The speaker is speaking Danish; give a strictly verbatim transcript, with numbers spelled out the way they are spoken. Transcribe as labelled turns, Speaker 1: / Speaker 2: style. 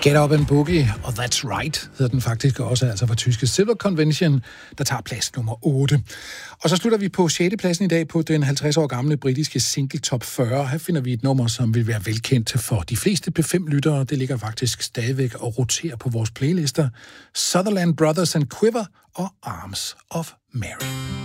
Speaker 1: Get Up and Boogie, og That's Right, hedder den faktisk også, altså fra tyske Silver Convention, der tager plads nummer otte. Og så slutter vi på sjette pladsen i dag på den halvtreds år gamle britiske single Top fyrre. Her finder vi et nummer, som vil være velkendt for de fleste P fem-lyttere. Det ligger faktisk stadigvæk og roterer på vores playlister. Sutherland Brothers and Quiver og Arms of Mary.